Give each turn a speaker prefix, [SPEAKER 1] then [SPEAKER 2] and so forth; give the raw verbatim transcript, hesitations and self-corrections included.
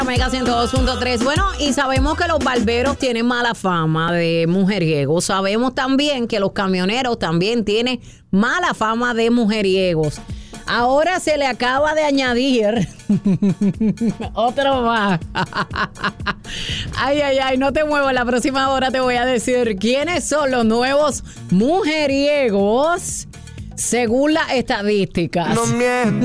[SPEAKER 1] Mega ciento dos punto tres. Bueno, y sabemos que los barberos tienen mala fama de mujeriegos. Sabemos también que los camioneros también tienen mala fama de mujeriegos. Ahora se le acaba de añadir otro más. Ay, ay, ay, no te muevas. La próxima hora te voy a decir quiénes son los nuevos mujeriegos según las estadísticas. No mientas.